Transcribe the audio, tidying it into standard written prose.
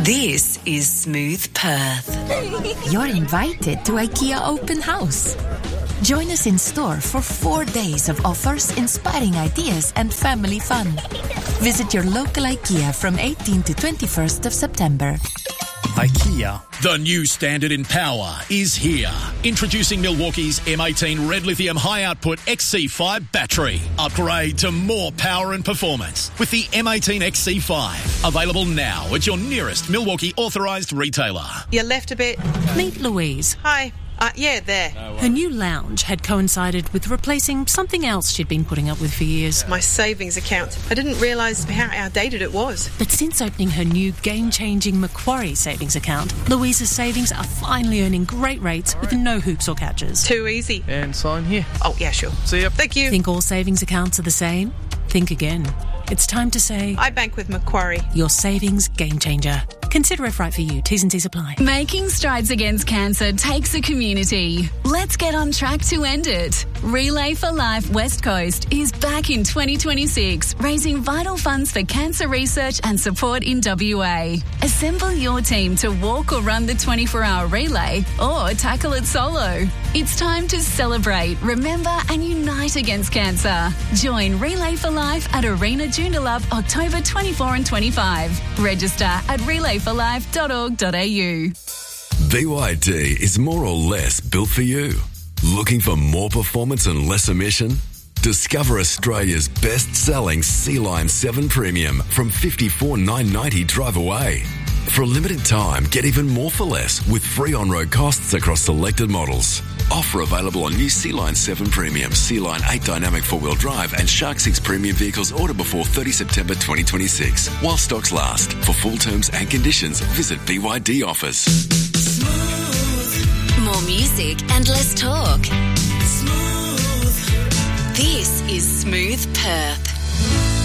This is Smooth Perth. You're invited to IKEA Open House. Join us in store for 4 days of offers, inspiring ideas and family fun. Visit your local IKEA from 18 to 21st of September. IKEA. The new standard in power is here. Introducing Milwaukee's M18 Red Lithium High Output XC5 battery. Upgrade to more power and performance with the M18 XC5. Available now at your nearest Milwaukee authorised retailer. You left a bit. Meet Louise. Hi. Yeah, there. Her new lounge had coincided with replacing something else she'd been putting up with for years. My savings account. I didn't realise how outdated it was. But since opening her new game-changing Macquarie savings account, Louise's savings are finally earning great rates with no hoops or catches. Too easy. And sign here. Oh, yeah, sure. See ya. Thank you. Think all savings accounts are the same? Think again. It's time to say... I bank with Macquarie. Your savings game changer. Consider if right for you. T's and C's apply. Making strides against cancer takes a community. Let's get on track to end it. Relay for Life West Coast is back in 2026, raising vital funds for cancer research and support in WA. Assemble your team to walk or run the 24-hour relay or tackle it solo. It's time to celebrate, remember and unite against cancer. Join Relay for Life at Arena Joondalup October 24 and 25. Register at relayforlife.org.au. BYD is more or less built for you. Looking for more performance and less emission? Discover Australia's best-selling Sea-Line 7 Premium from $54,990 drive away. For a limited time, get even more for less with free on-road costs across selected models. Offer available on new Sea-Line 7 Premium, Sea-Line 8 Dynamic 4-wheel drive and Shark 6 Premium vehicles ordered before 30 September 2026. While stocks last. For full terms and conditions, visit BYD Offers. More music and less talk. Smooth. This is Smooth Perth.